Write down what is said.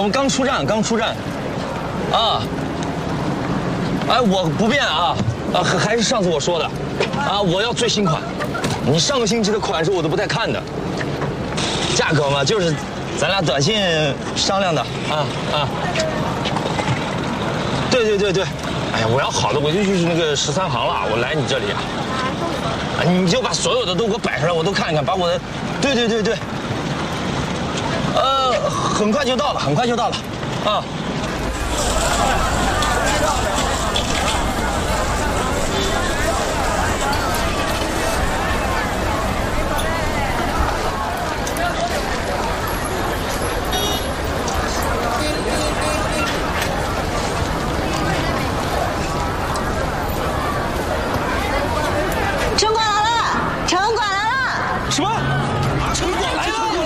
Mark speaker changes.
Speaker 1: 们刚出站，啊，哎，我不变啊，还是上次我说的，啊，我要最新款。你上个星期的款式我都不带看的，价格嘛，就是咱俩短信商量的，对，哎呀，我要好的我就去那个13行了，我来你这里啊，你就把所有的都给我摆出来，我都看一看，把我的，对，很快就到了，啊。
Speaker 2: 城管来了！
Speaker 1: 什么？城管来了！